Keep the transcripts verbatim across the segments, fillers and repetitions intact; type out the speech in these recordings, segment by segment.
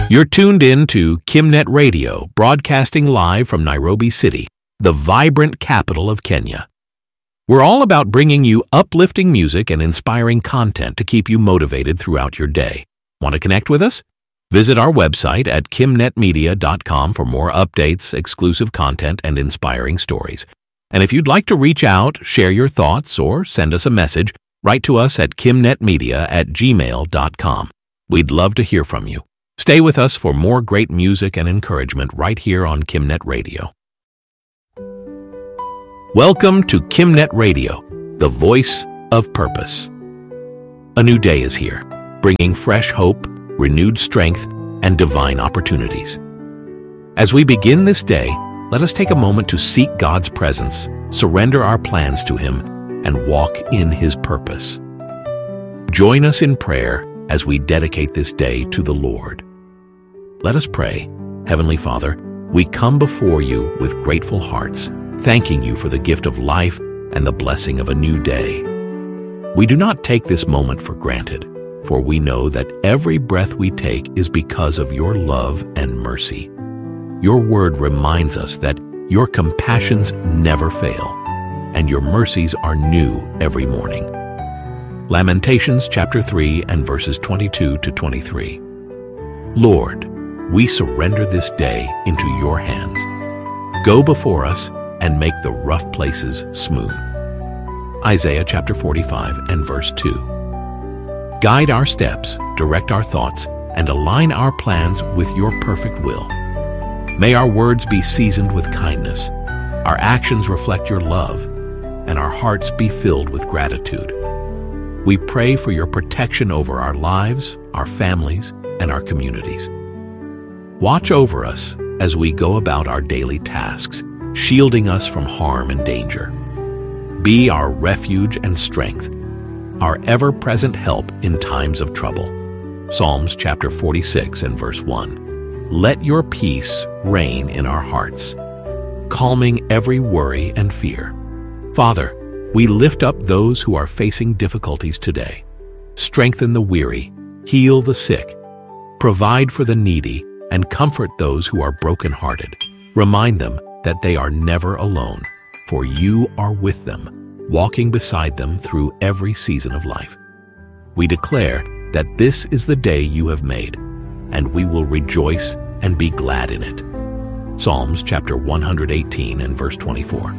You're tuned in to KimNet Radio, broadcasting live from Nairobi City, the vibrant capital of Kenya. We're all about bringing you uplifting music and inspiring content to keep you motivated throughout your day. Want to connect with us? Visit our website at kimnet media dot com for more updates, exclusive content, and inspiring stories. And if you'd like to reach out, share your thoughts, or send us a message, write to us at kimnetmedia at gmail dot com. We'd love to hear from you. Stay with us for more great music and encouragement right here on KimNet Radio. Welcome to KimNet Radio, the voice of purpose. A new day is here, bringing fresh hope, renewed strength, and divine opportunities. As we begin this day, let us take a moment to seek God's presence, surrender our plans to Him, and walk in His purpose. Join us in prayer as we dedicate this day to the Lord. Let us pray. Heavenly Father, we come before you with grateful hearts, thanking you for the gift of life and the blessing of a new day. We do not take this moment for granted, for we know that every breath we take is because of your love and mercy. Your word reminds us that your compassions never fail, and your mercies are new every morning. Lamentations chapter three and verses twenty-two to twenty-three. Lord, we surrender this day into your hands. Go before us and make the rough places smooth. Isaiah chapter forty-five and verse two. Guide our steps, direct our thoughts, and align our plans with your perfect will. May our words be seasoned with kindness, our actions reflect your love, and our hearts be filled with gratitude. We pray for your protection over our lives, our families, and our communities. Watch over us as we go about our daily tasks, shielding us from harm and danger. Be our refuge and strength, our ever-present help in times of trouble. Psalms chapter forty-six and verse one. Let your peace reign in our hearts, calming every worry and fear. Father, we lift up those who are facing difficulties today. Strengthen the weary, heal the sick, provide for the needy, and comfort those who are brokenhearted. Remind them that they are never alone, for you are with them, walking beside them through every season of life. We declare that this is the day you have made, and we will rejoice and be glad in it. Psalms chapter one hundred eighteen and verse twenty-four.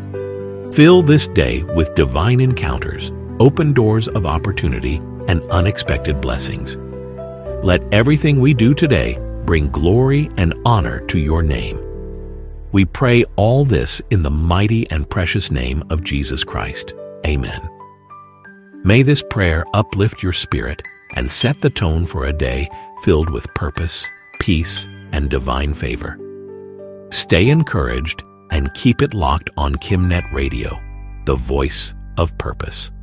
Fill this day with divine encounters, open doors of opportunity, and unexpected blessings. Let everything we do today bring glory and honor to your name. We pray all this in the mighty and precious name of Jesus Christ. Amen. May this prayer uplift your spirit and set the tone for a day filled with purpose, peace, and divine favor. Stay encouraged and keep it locked on KimNet Radio, the voice of purpose.